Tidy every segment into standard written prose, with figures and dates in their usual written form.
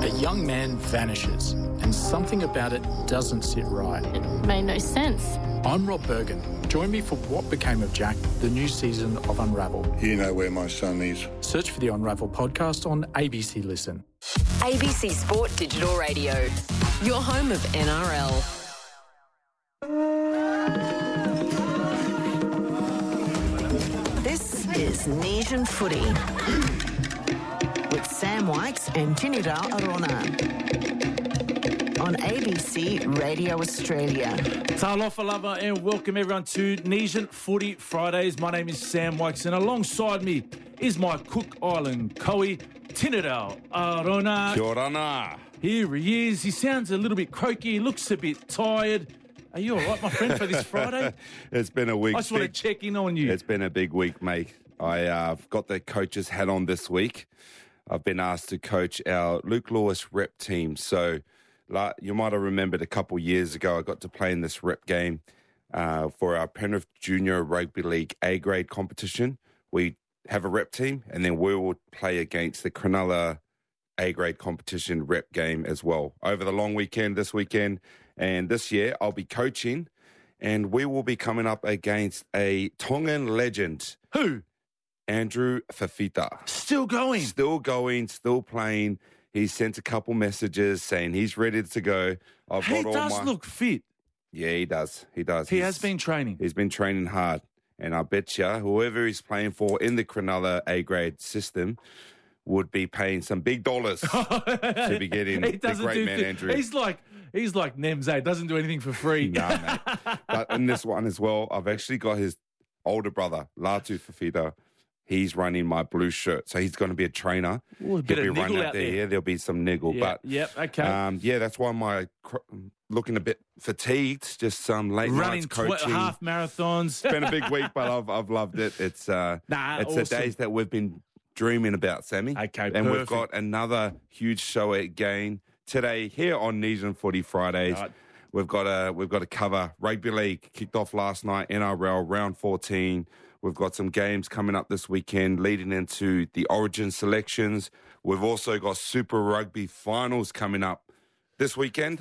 A young man vanishes, and something about it doesn't sit right. It made no sense. I'm Rob Bergen. Join me for What Became of Jack, the new season of Unravel. You know where my son is. Search for the Unravel podcast on ABC Listen. ABC Sport Digital Radio, your home of NRL. This is Nation Footy with Sam Wykes and Tinidal Arona on ABC Radio Australia. Talofa lover and welcome everyone to Nation Footy Fridays. My name is Sam Wykes and alongside me is my Cook Island Cowie, Tinidal Arona. Kia ora. Here he is. He sounds a little bit croaky. He looks a bit tired. Are you all right, my friend, for this Friday? It's been a week. I just want to check in on you. It's been a big week, mate. I've got the coach's hat on this week. I've been asked to coach our Luke Lewis rep team. So you might have remembered a couple years ago, I got to play in this rep game for our Penrith Junior Rugby League A-grade competition. We have a rep team, and then we will play against the Cronulla A-grade competition rep game as well over the long weekend this weekend. And this year, I'll be coaching, and we will be coming up against a Tongan legend. Who? Andrew Fifita. Still going? Still going, still playing. He sent a couple messages saying he's ready to go. He does look fit. Yeah, he does. He does. He has been training. He's been training hard. And I bet you whoever he's playing for in the Cronulla A-grade system would be paying some big dollars to be getting the great man Andrew. He's like Nemze, doesn't do anything for free. No, mate. But in this one as well, I've actually got his older brother, Latu Fifita. He's running my blue shirt. So he's going to be a trainer. Ooh, a bit He'll of be running niggle out out there. Yeah, there'll be some niggle. Yeah, but okay. yeah, that's why I'm looking a bit fatigued. Just some late running nights coaching. half marathons. It's been a big week, but I've loved it. It's awesome. The days that we've been dreaming about, Sammy. Okay, and perfect. we've got another huge show again today here on Nation Footy Fridays. Right. We've got to cover Rugby League kicked off last night, NRL round 14. We've got some games coming up this weekend leading into the Origin selections. We've also got Super Rugby finals coming up this weekend.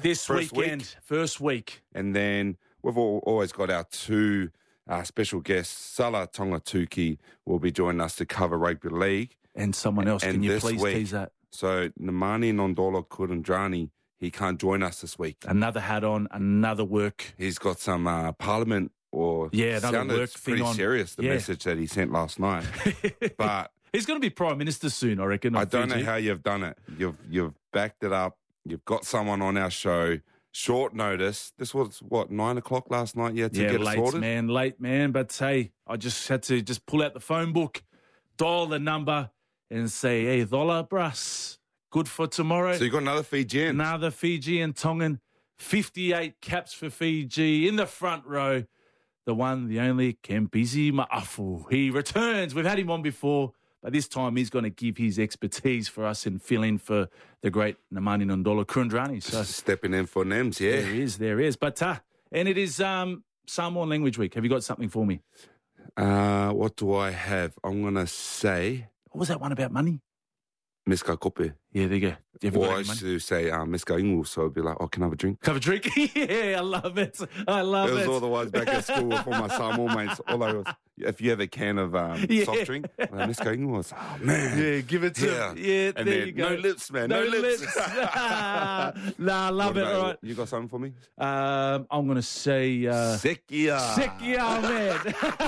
First week. And then we've always got our two special guests. Salah Tongatuki will be joining us to cover Rugby League. And someone else, can you please tease that? So Nemani Nondola Kurandrani, he can't join us this week. Another hat on, another work. He's got some Parliament another work thing pretty on. serious, the message that he sent last night. But he's going to be Prime Minister soon, I reckon. I don't know how you've done it. You've backed it up. You've got someone on our show. Short notice. This was, 9 o'clock last night? Yeah, to get it sorted? Late, man. But, hey, I just had to pull out the phone book, dial the number and say, hey, Thola, brus, good for tomorrow. So you got another Fijian. Another Fijian Tongan. 58 caps for Fiji in the front row. The one, the only, Kempisi Ma'afu. He returns. We've had him on before, but this time he's going to give his expertise for us and fill in for the great Nemani Nondola Kurandrani. So stepping in for Nems, yeah. There is. But, and it is Samoan Language Week. Have you got something for me? What do I have? I'm going to say... What was that one about money? Miska kope. Yeah, there you go. Or I used to say Miska ingu, so I'd be like, can I have a drink? Have a drink? Yeah, I love it. It was all the ones back at school for my Samoan mates. All I was, if you have a can of soft drink, Miska ingu was, man. Yeah, give it to him. Yeah, and there then, you go. No lips, man. No lips. Nah, I love it. All right. You got something for me? I'm going to say... Sekia. Sekia, man.